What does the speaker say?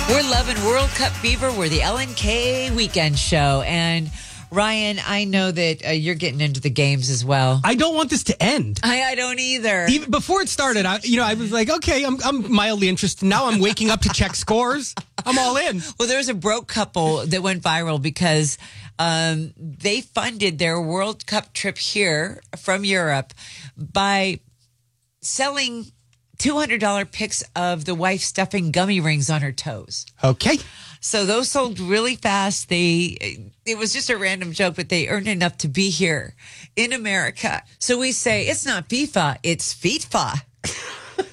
We're loving World Cup fever. We're the LNK weekend show. And Ryan, I know that you're getting into the games as well. I don't want this to end. I don't either. Even before it started, I was like, okay, I'm mildly interested. Now I'm waking up to check scores. I'm all in. Well, there was a broke couple that went viral because they funded their World Cup trip here from Europe by selling $200 pics of the wife stuffing gummy rings on her toes. Okay. So those sold really fast. It was just a random joke, but they earned enough to be here in America. So we say it's not FIFA, it's FIFA.